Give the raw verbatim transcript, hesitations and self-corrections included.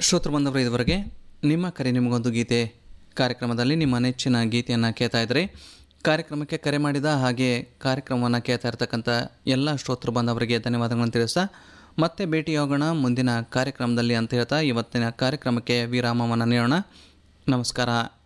ಶ್ರೋತೃ ಬಂದವರು, ಇದುವರೆಗೆ ನಿಮ್ಮ ಕರೆ ನಿಮಗೊಂದು ಗೀತೆ ಕಾರ್ಯಕ್ರಮದಲ್ಲಿ ನಿಮ್ಮ ನೆಚ್ಚಿನ ಗೀತೆಯನ್ನು ಕೇಳ್ತಾ ಇದ್ದರೆ, ಕಾರ್ಯಕ್ರಮಕ್ಕೆ ಕರೆ ಮಾಡಿದ ಹಾಗೆ ಕಾರ್ಯಕ್ರಮವನ್ನು ಕೇಳ್ತಾ ಇರ್ತಕ್ಕಂಥ ಎಲ್ಲ ಶ್ರೋತೃ ಬಂದವರಿಗೆ ಧನ್ಯವಾದಗಳನ್ನು ತಿಳಿಸ್ತಾ ಮತ್ತೆ ಭೇಟಿಯಾಗೋಣ ಮುಂದಿನ ಕಾರ್ಯಕ್ರಮದಲ್ಲಿ ಅಂತ ಹೇಳ್ತಾ ಇವತ್ತಿನ ಕಾರ್ಯಕ್ರಮಕ್ಕೆ ವಿರಾಮವನ್ನು ನೀಡೋಣ. ನಮಸ್ಕಾರ.